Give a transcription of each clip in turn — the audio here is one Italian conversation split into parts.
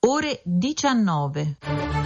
ore 19.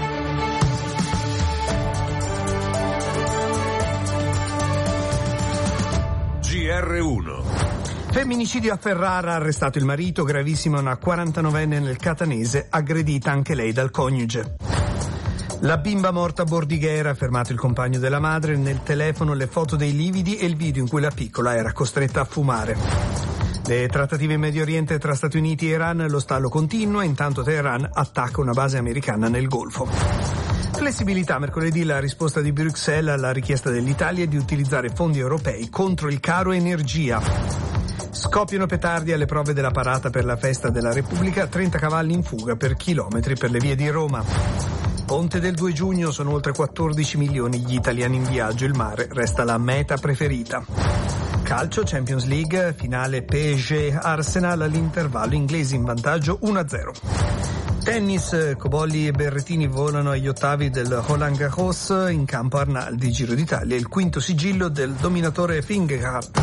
GR1. Femminicidio a Ferrara, arrestato il marito, gravissimo una 49enne nel catanese, aggredita anche lei dal coniuge. La bimba morta a Bordighera, fermato il compagno della madre, nel telefono le foto dei lividi e il video in cui la piccola era costretta a fumare. Le trattative in Medio Oriente tra Stati Uniti e Iran, lo stallo continua, intanto Teheran attacca una base americana nel Golfo. Flessibilità, mercoledì la risposta di Bruxelles alla richiesta dell'Italia di utilizzare fondi europei contro il caro energia. Scoppiano petardi alle prove della parata per la festa della Repubblica, 30 cavalli in fuga per chilometri per le vie di Roma. Ponte del 2 giugno, sono oltre 14 milioni gli italiani in viaggio, il mare resta la meta preferita. Calcio, Champions League, finale PSG-Arsenal, all'intervallo inglesi in vantaggio 1-0. Tennis, Cobolli e Berrettini volano agli ottavi del Roland Garros, in campo Arnaldi, Giro d'Italia, il quinto sigillo del dominatore Vingegaard.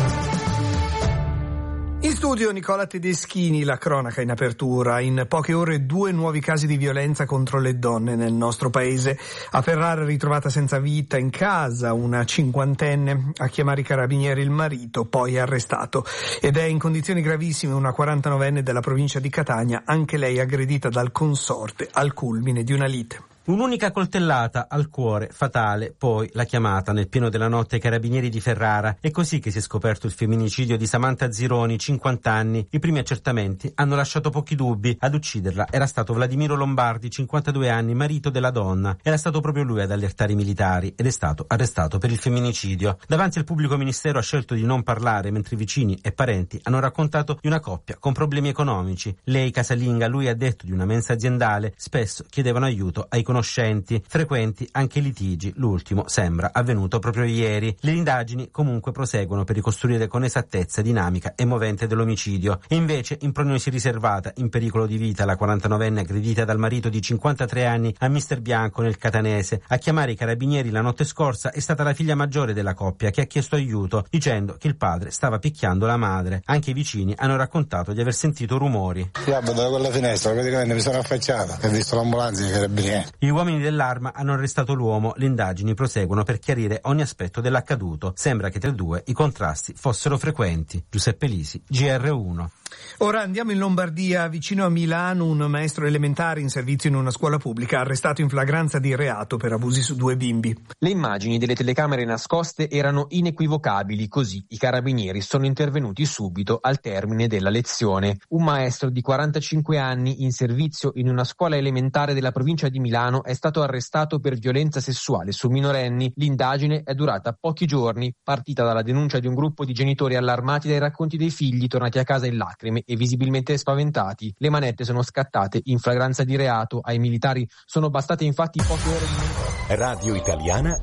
In studio Nicola Tedeschini, la cronaca in apertura. In poche ore 2 nuovi casi di violenza contro le donne nel nostro paese. A Ferrara ritrovata senza vita in casa una 50enne, a chiamare i carabinieri il marito, poi arrestato. Ed è in condizioni gravissime una 49enne della provincia di Catania, anche lei aggredita dal consorte al culmine di una lite. Un'unica coltellata al cuore, fatale, poi la chiamata nel pieno della notte ai carabinieri di Ferrara. È così che si è scoperto il femminicidio di Samantha Zironi, 50 anni. I primi accertamenti hanno lasciato pochi dubbi. Ad ucciderla era stato Vladimiro Lombardi, 52 anni, marito della donna. Era stato proprio lui ad allertare i militari ed è stato arrestato per il femminicidio. Davanti al pubblico ministero ha scelto di non parlare, mentre i vicini e parenti hanno raccontato di una coppia con problemi economici. Lei casalinga, lui addetto di una mensa aziendale, spesso chiedevano aiuto ai conoscenti, frequenti anche litigi. L'ultimo sembra avvenuto proprio ieri. Le indagini comunque proseguono per ricostruire con esattezza dinamica e movente dell'omicidio. E invece, in prognosi riservata, in pericolo di vita, la 49enne aggredita dal marito di 53 anni a Mister Bianco nel catanese. A chiamare i carabinieri la notte scorsa è stata la figlia maggiore della coppia, che ha chiesto aiuto dicendo che il padre stava picchiando la madre. Anche i vicini hanno raccontato di aver sentito rumori. Da quella finestra praticamente mi sono affacciato e ho visto l'ambulanza e i carabinieri. Gli uomini dell'Arma hanno arrestato l'uomo, le indagini proseguono per chiarire ogni aspetto dell'accaduto. Sembra che tra i due i contrasti fossero frequenti. Giuseppe Lisi, GR1. Ora andiamo in Lombardia, vicino a Milano, un maestro elementare in servizio in una scuola pubblica arrestato in flagranza di reato per abusi su 2 bimbi. Le immagini delle telecamere nascoste erano inequivocabili, così i carabinieri sono intervenuti subito al termine della lezione. Un maestro di 45 anni in servizio in una scuola elementare della provincia di Milano è stato arrestato per violenza sessuale su minorenni. L'indagine è durata pochi giorni, partita dalla denuncia di un gruppo di genitori allarmati dai racconti dei figli tornati a casa in lacrime e visibilmente spaventati. Le manette sono scattate in flagranza di reato. Ai militari sono bastate infatti poche ore di... Radio Italiana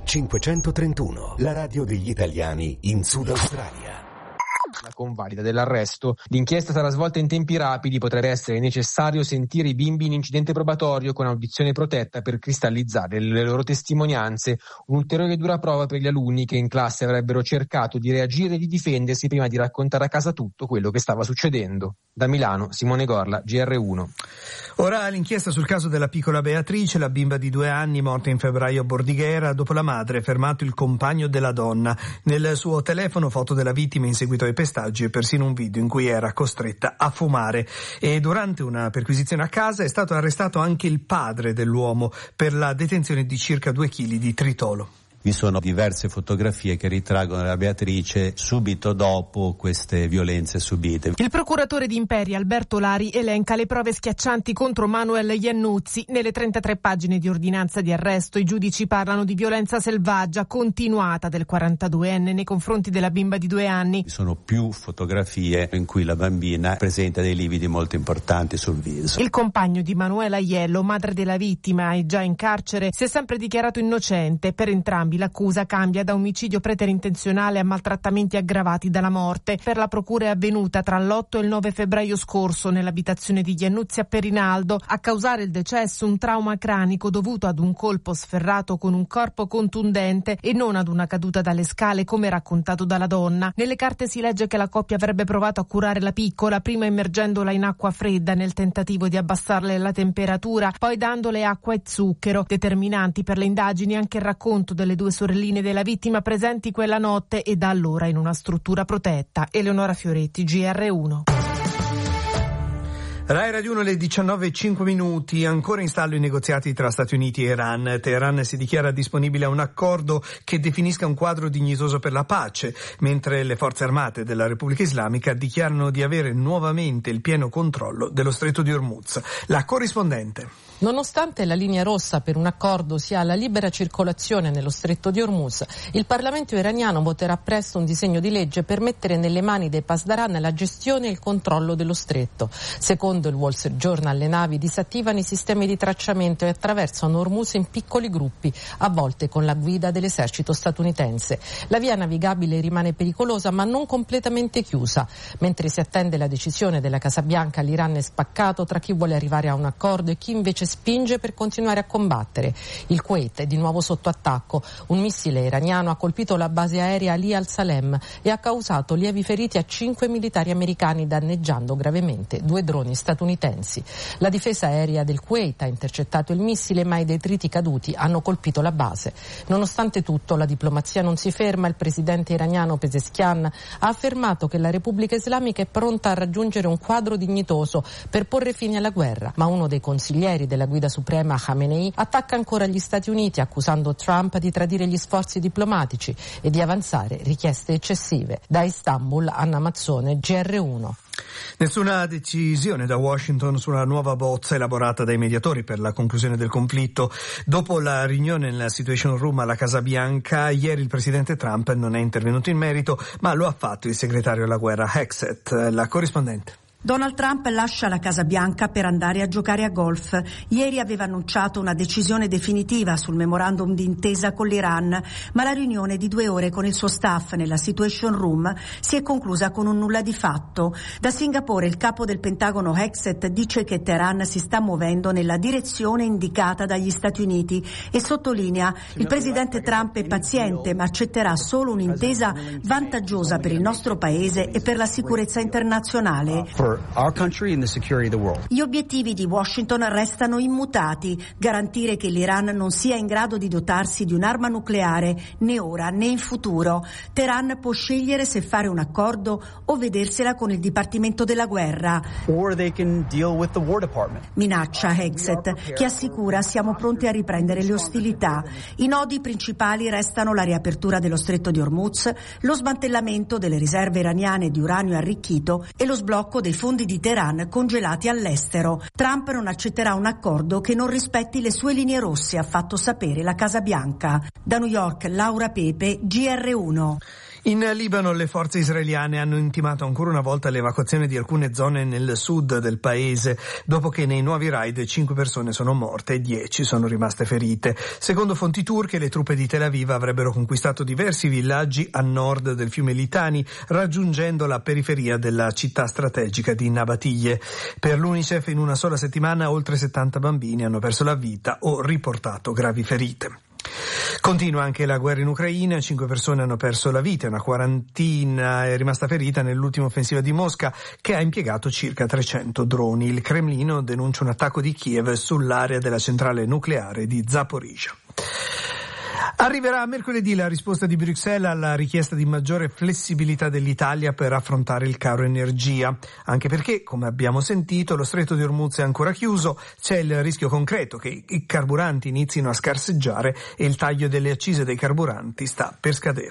531, la radio degli italiani in Sud Australia. La convalida dell'arresto. L'inchiesta sarà svolta in tempi rapidi, potrebbe essere necessario sentire i bimbi in incidente probatorio con audizione protetta per cristallizzare le loro testimonianze, un'ulteriore dura prova per gli alunni che in classe avrebbero cercato di reagire e di difendersi prima di raccontare a casa tutto quello che stava succedendo. Da Milano, Simone Gorla, GR1. Ora l'inchiesta sul caso della piccola Beatrice, la bimba di 2 anni morta in febbraio a Bordighera dopo la madre fermato il compagno della donna. Nel suo telefono foto della vittima in seguito ai pestaggi e persino un video in cui era costretta a fumare. E durante una perquisizione a casa è stato arrestato anche il padre dell'uomo per la detenzione di circa 2 chili di tritolo. Vi sono diverse fotografie che ritraggono la Beatrice subito dopo queste violenze subite. Il procuratore di Imperia Alberto Lari elenca le prove schiaccianti contro Manuel Iannuzzi. Nelle 33 pagine di ordinanza di arresto i giudici parlano di violenza selvaggia continuata del 42enne nei confronti della bimba di 2 anni. Vi sono più fotografie in cui la bambina presenta dei lividi molto importanti sul viso. Il compagno di Manuela Aiello, madre della vittima e già in carcere, si è sempre dichiarato innocente. Per entrambi entrambi l'accusa cambia da omicidio preterintenzionale a maltrattamenti aggravati dalla morte. Per la procura è avvenuta tra l'8 e il 9 febbraio scorso nell'abitazione di Iannuzzi a Perinaldo. A causare il decesso un trauma cranico dovuto ad un colpo sferrato con un corpo contundente e non ad una caduta dalle scale come raccontato dalla donna. Nelle carte si legge che la coppia avrebbe provato a curare la piccola, prima immergendola in acqua fredda nel tentativo di abbassarle la temperatura, poi dandole acqua e zucchero. Determinanti per le indagini anche il racconto delle due sorelline della vittima presenti quella notte e da allora in una struttura protetta. Eleonora Fioretti, GR1. Rai Radio 1 alle 19:05, ancora in stallo i negoziati tra Stati Uniti e Iran. Teheran si dichiara disponibile a un accordo che definisca un quadro dignitoso per la pace, mentre le forze armate della Repubblica Islamica dichiarano di avere nuovamente il pieno controllo dello Stretto di Hormuz. La corrispondente. Nonostante la linea rossa per un accordo sia la libera circolazione nello Stretto di Hormuz, il Parlamento iraniano voterà presto un disegno di legge per mettere nelle mani dei Pasdaran la gestione e il controllo dello stretto. Secondo il Wall Street Journal, le navi disattivano i sistemi di tracciamento e attraversano Hormuz in piccoli gruppi, a volte con la guida dell'esercito statunitense. La via navigabile rimane pericolosa ma non completamente chiusa. Mentre si attende la decisione della Casa Bianca, l'Iran è spaccato tra chi vuole arrivare a un accordo e chi invece spinge per continuare a combattere. Il Kuwait è di nuovo sotto attacco. Un missile iraniano ha colpito la base aerea Ali al-Salem e ha causato lievi feriti a 5 militari americani, danneggiando gravemente 2 droni statunitensi. La difesa aerea del Kuwait ha intercettato il missile, ma i detriti caduti hanno colpito la base. Nonostante tutto, la diplomazia non si ferma. Il presidente iraniano Pezeshkian ha affermato che la Repubblica Islamica è pronta a raggiungere un quadro dignitoso per porre fine alla guerra, ma uno dei consiglieri della guida suprema, Khamenei, attacca ancora gli Stati Uniti, accusando Trump di tradire gli sforzi diplomatici e di avanzare richieste eccessive. Da Istanbul, Anna Mazzone, GR1. Nessuna decisione da Washington sulla nuova bozza elaborata dai mediatori per la conclusione del conflitto. Dopo la riunione nella Situation Room alla Casa Bianca, ieri il presidente Trump non è intervenuto in merito, ma lo ha fatto il segretario alla guerra Hegseth. La corrispondente. Donald Trump lascia la Casa Bianca per andare a giocare a golf. Ieri aveva annunciato una decisione definitiva sul memorandum di intesa con l'Iran, ma la riunione di 2 ore con il suo staff nella Situation Room si è conclusa con un nulla di fatto. Da Singapore il capo del Pentagono Hegseth dice che Teheran si sta muovendo nella direzione indicata dagli Stati Uniti e sottolinea: il presidente Trump è paziente, ma accetterà solo un'intesa vantaggiosa per il nostro paese e per la sicurezza internazionale. Gli obiettivi di Washington restano immutati: garantire che l'Iran non sia in grado di dotarsi di un'arma nucleare né ora né in futuro. Teheran può scegliere se fare un accordo o vedersela con il Dipartimento della Guerra. Minaccia Hegseth, che assicura: siamo pronti a riprendere le ostilità. I nodi principali restano la riapertura dello Stretto di Hormuz, lo smantellamento delle riserve iraniane di uranio arricchito e lo sblocco dei fondi di Teheran congelati all'estero. Trump non accetterà un accordo che non rispetti le sue linee rosse, ha fatto sapere la Casa Bianca. Da New York, Laura Pepe, GR1. In Libano le forze israeliane hanno intimato ancora una volta l'evacuazione di alcune zone nel sud del paese, dopo che nei nuovi raid 5 persone sono morte e 10 sono rimaste ferite. Secondo fonti turche, le truppe di Tel Aviv avrebbero conquistato diversi villaggi a nord del fiume Litani, raggiungendo la periferia della città strategica di Nabatiyeh. Per l'UNICEF in una sola settimana oltre 70 bambini hanno perso la vita o riportato gravi ferite. Continua anche la guerra in Ucraina, 5 persone hanno perso la vita, una quarantina è rimasta ferita nell'ultima offensiva di Mosca, che ha impiegato circa 300 droni. Il Cremlino denuncia un attacco di Kiev sull'area della centrale nucleare di Zaporizhzhia. Arriverà mercoledì la risposta di Bruxelles alla richiesta di maggiore flessibilità dell'Italia per affrontare il caro energia, anche perché, come abbiamo sentito, lo Stretto di Hormuz è ancora chiuso, c'è il rischio concreto che i carburanti inizino a scarseggiare e il taglio delle accise dei carburanti sta per scadere.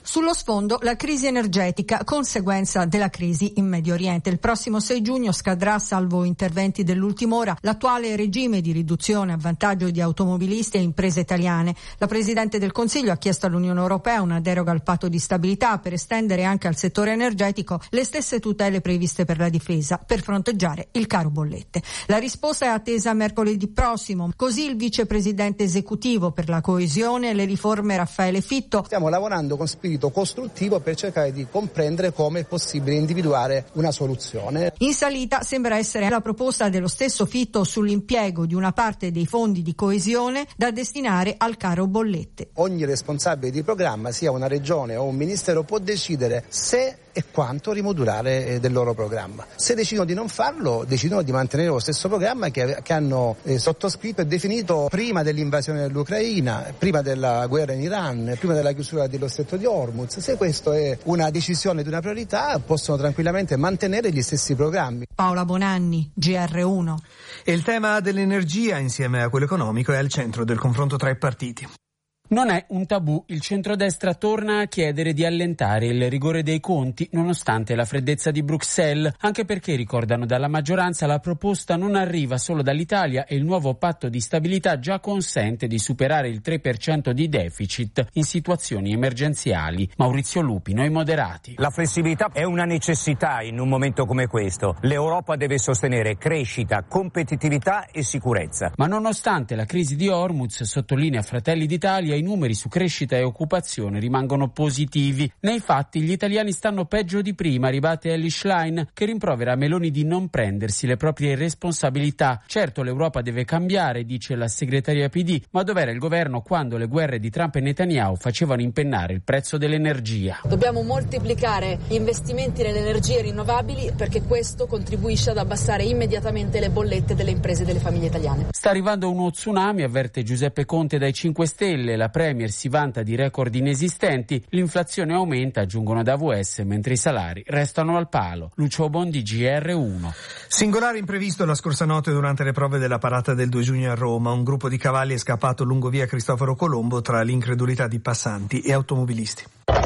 Sullo sfondo la crisi energetica, conseguenza della crisi in Medio Oriente. Il prossimo 6 giugno scadrà, salvo interventi dell'ultima ora, l'attuale regime di riduzione a vantaggio di automobilisti e imprese italiane. La Presidente del Consiglio ha chiesto all'Unione Europea una deroga al patto di stabilità per estendere anche al settore energetico le stesse tutele previste per la difesa, per fronteggiare il caro bollette. La risposta è attesa mercoledì prossimo. Così il vicepresidente esecutivo per la coesione e le riforme Raffaele Fitto. Stiamo lavorando con spirito costruttivo per cercare di comprendere come è possibile individuare una soluzione. In salita sembra essere la proposta dello stesso Fitto sull'impiego di una parte dei fondi di coesione da destinare al caro bollette. Ogni responsabile di programma, sia una regione o un ministero, può decidere se e quanto rimodulare del loro programma. Se decidono di non farlo, decidono di mantenere lo stesso programma che hanno sottoscritto e definito prima dell'invasione dell'Ucraina, prima della guerra in Iran, prima della chiusura dello stretto di Hormuz. Se questo è una decisione di una priorità, possono tranquillamente mantenere gli stessi programmi. Paola Bonanni, GR1. E il tema dell'energia, insieme a quello economico, è al centro del confronto tra i partiti. Non è un tabù, il centrodestra torna a chiedere di allentare il rigore dei conti nonostante la freddezza di Bruxelles, anche perché, ricordano dalla maggioranza, la proposta non arriva solo dall'Italia e il nuovo patto di stabilità già consente di superare il 3% di deficit in situazioni emergenziali. Maurizio Lupi, Noi Moderati. La flessibilità è una necessità in un momento come questo. L'Europa deve sostenere crescita, competitività e sicurezza. Ma nonostante la crisi di Hormuz, sottolinea Fratelli d'Italia, i numeri su crescita e occupazione rimangono positivi. Nei fatti gli italiani stanno peggio di prima, ribate Elly Schlein, che rimprovera a Meloni di non prendersi le proprie responsabilità. Certo, l'Europa deve cambiare, dice la segretaria PD, ma dov'era il governo quando le guerre di Trump e Netanyahu facevano impennare il prezzo dell'energia? Dobbiamo moltiplicare gli investimenti nelle energie rinnovabili, perché questo contribuisce ad abbassare immediatamente le bollette delle imprese e delle famiglie italiane. Sta arrivando uno tsunami, avverte Giuseppe Conte dai 5 Stelle. La Premier si vanta di record inesistenti, l'inflazione aumenta, aggiungono ad AVS, mentre i salari restano al palo. Lucio Bondi, GR1. Singolare imprevisto la scorsa notte durante le prove della parata del 2 giugno a Roma. Un gruppo di cavalli è scappato lungo via Cristoforo Colombo tra l'incredulità di passanti e automobilisti.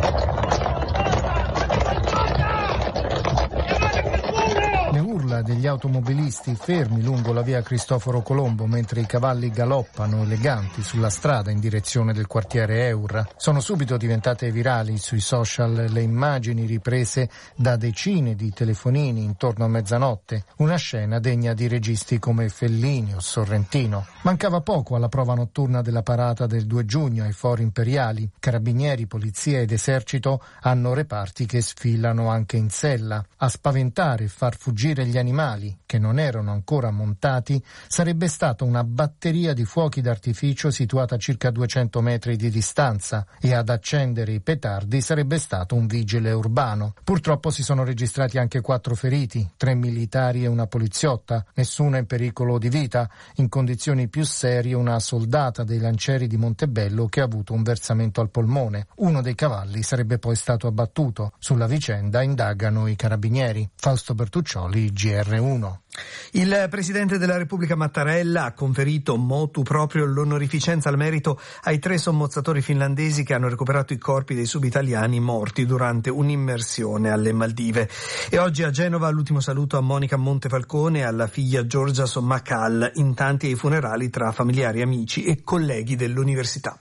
Degli automobilisti fermi lungo la via Cristoforo Colombo mentre i cavalli galoppano eleganti sulla strada in direzione del quartiere Eur. Sono subito diventate virali sui social le immagini riprese da decine di telefonini intorno a mezzanotte, una scena degna di registi come Fellini o Sorrentino. Mancava poco alla prova notturna della parata del 2 giugno ai fori imperiali. Carabinieri, polizia ed esercito hanno reparti che sfilano anche in sella. A spaventare e far fuggire gli animali, che non erano ancora montati, sarebbe stata una batteria di fuochi d'artificio situata a circa 200 metri di distanza, e ad accendere i petardi sarebbe stato un vigile urbano. Purtroppo si sono registrati anche 4 feriti, 3 militari e una poliziotta, nessuno in pericolo di vita. In condizioni più serie una soldata dei lancieri di Montebello che ha avuto un versamento al polmone. Uno dei cavalli sarebbe poi stato abbattuto. Sulla vicenda indagano i carabinieri. Fausto Bertuccioli, GR1. Il Presidente della Repubblica Mattarella ha conferito motu proprio l'onorificenza al merito ai 3 sommozzatori finlandesi che hanno recuperato i corpi dei subitaliani morti durante un'immersione alle Maldive. E oggi a Genova l'ultimo saluto a Monica Montefalcone e alla figlia Giorgia Sommacal, in tanti ai funerali tra familiari, amici e colleghi dell'università.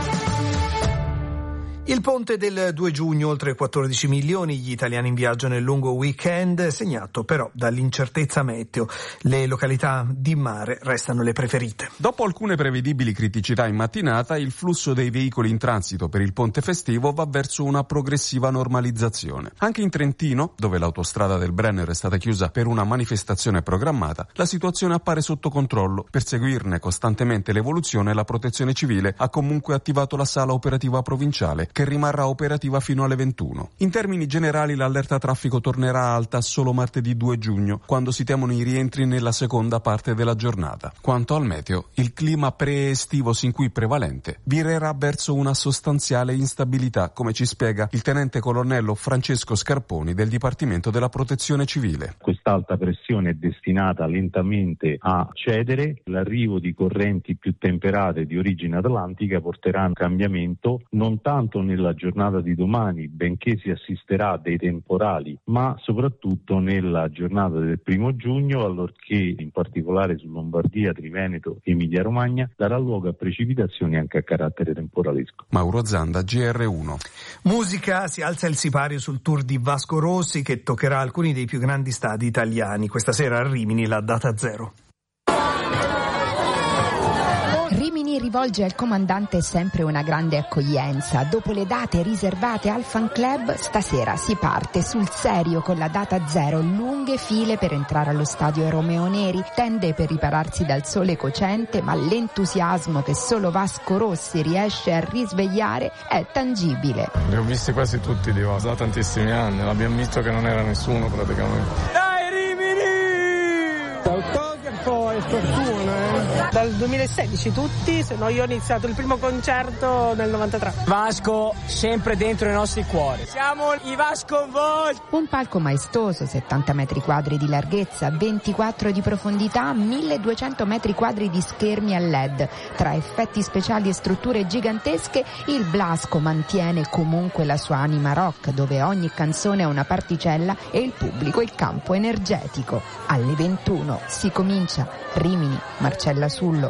Il ponte del 2 giugno, oltre 14 milioni gli italiani in viaggio nel lungo weekend, segnato però dall'incertezza meteo. Le località di mare restano le preferite. Dopo alcune prevedibili criticità in mattinata, il flusso dei veicoli in transito per il ponte festivo va verso una progressiva normalizzazione. Anche in Trentino, dove l'autostrada del Brennero è stata chiusa per una manifestazione programmata, la situazione appare sotto controllo. Per seguirne costantemente l'evoluzione, la Protezione Civile ha comunque attivato la sala operativa provinciale, che rimarrà operativa fino alle 21. In termini generali l'allerta traffico tornerà alta solo martedì 2 giugno, quando si temono i rientri nella seconda parte della giornata. Quanto al meteo, il clima pre-estivo sin qui prevalente virerà verso una sostanziale instabilità, come ci spiega il tenente colonnello Francesco Scarponi del Dipartimento della Protezione Civile. Quest'alta pressione è destinata lentamente a cedere. L'arrivo di correnti più temperate di origine atlantica porterà a un cambiamento non tanto nella giornata di domani, benché si assisterà a dei temporali, ma soprattutto nella giornata del 1 giugno, allorché in particolare su Lombardia, Triveneto e Emilia-Romagna darà luogo a precipitazioni anche a carattere temporalesco. Mauro Zanda, GR1. Musica, si alza il sipario sul tour di Vasco Rossi che toccherà alcuni dei più grandi stadi italiani. Questa sera a Rimini la data zero. Rimini rivolge al comandante sempre una grande accoglienza. Dopo le date riservate al fan club, stasera si parte sul serio con la data zero. Lunghe file per entrare allo stadio Romeo Neri, tende per ripararsi dal sole cocente, ma l'entusiasmo che solo Vasco Rossi riesce a risvegliare è tangibile. Li ho visti quasi tutti di Vasco, da tantissimi anni, l'abbiamo visto che non era nessuno praticamente. Dai Rimini! Autografo e fortuna, Dal 2016 tutti, se no io ho iniziato il primo concerto nel 93. Vasco sempre dentro i nostri cuori. Siamo i Vasco Volt! Un palco maestoso, 70 metri quadri di larghezza, 24 di profondità, 1200 metri quadri di schermi a LED. Tra effetti speciali e strutture gigantesche, il Blasco mantiene comunque la sua anima rock, dove ogni canzone ha una particella e il pubblico il campo energetico. Alle 21 si comincia. Rimini, Marcella Sullo,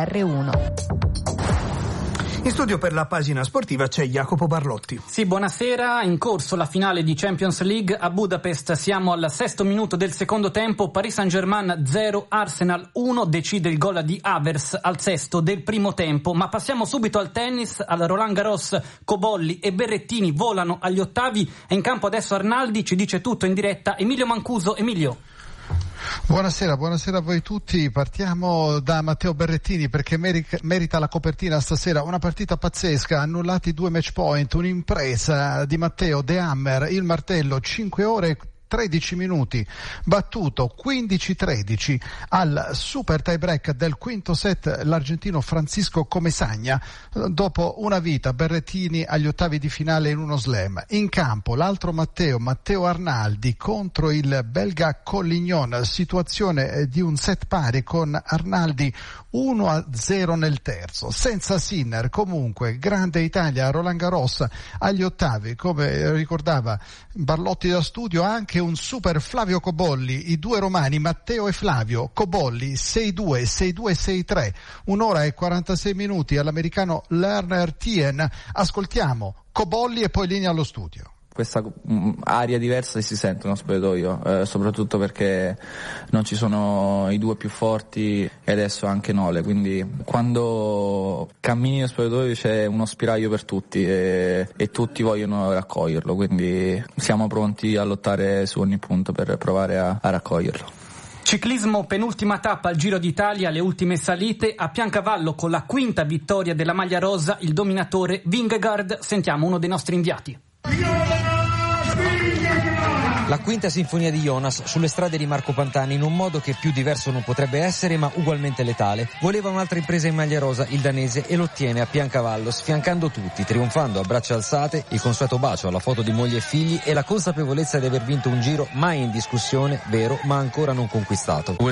GR1. In studio per la pagina sportiva c'è Jacopo Barlotti. Sì, buonasera. In corso la finale di Champions League a Budapest. Siamo al 6° minuto del secondo tempo. Paris Saint-Germain 0, Arsenal 1. Decide il gol di Havertz al 6° del primo tempo. Ma passiamo subito al tennis. Al Roland Garros Cobolli e Berrettini volano agli ottavi. È in campo adesso Arnaldi. Ci dice tutto in diretta Emilio Mancuso. Emilio. Buonasera a voi tutti. Partiamo da Matteo Berrettini perché merita la copertina stasera. Una partita pazzesca, annullati 2 match point, un'impresa di Matteo De Hammer, il martello, 5 ore 13 minuti, battuto 15-13 al super tie break del quinto set l'argentino Francisco Comesaña. Dopo una vita Berrettini agli ottavi di finale in uno slam. In campo l'altro Matteo Arnaldi contro il belga Collignon, situazione di un set pari con Arnaldi 1-0 nel terzo, senza Sinner. Comunque grande Italia a Roland Garros agli ottavi, come ricordava Barlotti da studio, anche un super Flavio Cobolli, i due romani Matteo e Flavio. Cobolli 6-2, 6-2, 6-3, 1 ora e 46 minuti all'americano Lerner Tien. Ascoltiamo Cobolli e poi linea allo studio. Questa aria diversa si sente nello spogliatoio, soprattutto perché non ci sono i due più forti e adesso anche Nole, quindi quando cammini nello spogliatoio c'è uno spiraglio per tutti e tutti vogliono raccoglierlo, quindi siamo pronti a lottare su ogni punto per provare a raccoglierlo. Ciclismo, penultima tappa al Giro d'Italia, le ultime salite, a Piancavallo con la quinta vittoria della maglia rosa, il dominatore Vingegaard. Sentiamo uno dei nostri inviati. La quinta sinfonia di Jonas sulle strade di Marco Pantani in un modo che più diverso non potrebbe essere, ma ugualmente letale. Voleva un'altra impresa in maglia rosa, il danese, e l'ottiene a Piancavallo, sfiancando tutti, trionfando a braccia alzate, il consueto bacio alla foto di moglie e figli e la consapevolezza di aver vinto un giro mai in discussione, vero, ma ancora non conquistato. È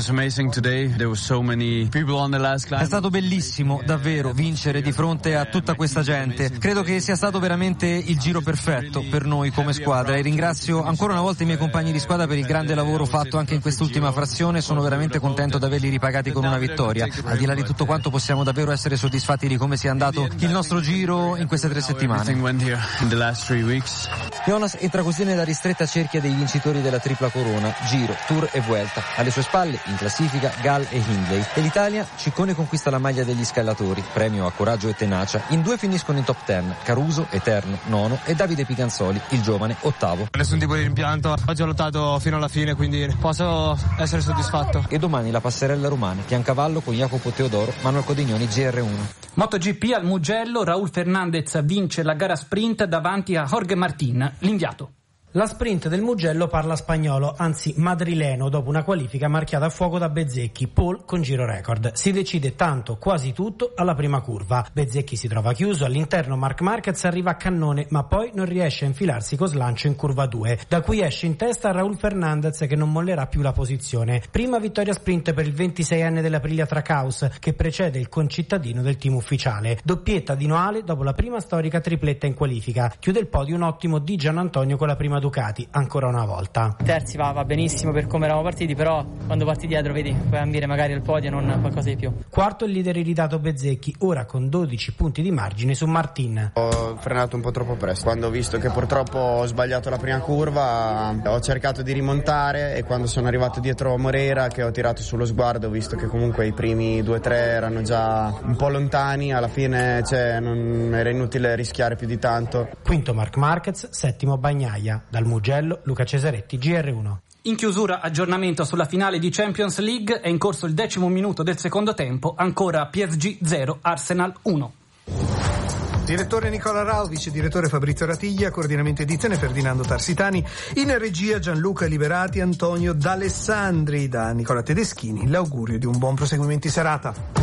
stato bellissimo, davvero, vincere di fronte a tutta questa gente. Credo che sia stato veramente il giro perfetto per noi come squadra e ringrazio ancora una volta i miei compagni di squadra per il grande lavoro fatto anche in quest'ultima frazione. Sono veramente contento di averli ripagati con una vittoria. Al di là di tutto quanto possiamo davvero essere soddisfatti di come sia andato il nostro giro in queste 3 settimane. Jonas entra così nella ristretta cerchia dei vincitori della tripla corona, Giro, Tour e Vuelta. Alle sue spalle, in classifica, Gall e Hindley. E l'Italia, Ciccone conquista la maglia degli scallatori, premio a coraggio e tenacia. In 2 finiscono in top 10, Caruso, eterno, 9, e Davide Piganzoli, il giovane, 8. Nessun tipo di rimpianto, oggi ho lottato fino alla fine, quindi posso essere soddisfatto. E domani la passerella romana, Piancavallo con Jacopo Teodoro, Manuel Codignoni, GR1. MotoGP al Mugello, Raúl Fernández vince la gara sprint davanti a Jorge Martín, l'inviato. La sprint del Mugello parla spagnolo, anzi madrileno, dopo una qualifica marchiata a fuoco da Bezzecchi, pole con giro record. Si decide tanto, quasi tutto, alla prima curva. Bezzecchi si trova chiuso, all'interno Marc Marquez arriva a cannone, ma poi non riesce a infilarsi con slancio in curva 2, da cui esce in testa Raúl Fernández che non mollerà più la posizione. Prima vittoria sprint per il 26enne dell'Aprilia Tracaus, che precede il concittadino del team ufficiale. Doppietta di Noale dopo la prima storica tripletta in qualifica. Chiude il podio un ottimo Di Gianantonio con la prima Ducati, ancora una volta. Terzi va benissimo per come eravamo partiti, però quando parti dietro vedi, puoi ambire magari al podio e non qualcosa di più. Quarto il leader irritato Bezzecchi, ora con 12 punti di margine su Martin. Ho frenato un po' troppo presto, quando ho visto che purtroppo ho sbagliato la prima curva ho cercato di rimontare e quando sono arrivato dietro Moreira, che ho tirato sullo sguardo, ho visto che comunque i primi 2-3 erano già un po' lontani, alla fine non era inutile rischiare più di tanto. Quinto Marc Marquez, settimo Bagnaia. Dal Mugello, Luca Cesaretti, GR1. In chiusura, aggiornamento sulla finale di Champions League, è in corso il 10° minuto del secondo tempo, ancora PSG 0, Arsenal 1. Direttore Nicola Rau, vice direttore Fabrizio Ratiglia, coordinamento edizione Ferdinando Tarsitani, in regia Gianluca Liberati, Antonio D'Alessandri. Da Nicola Tedeschini l'augurio di un buon proseguimento di serata.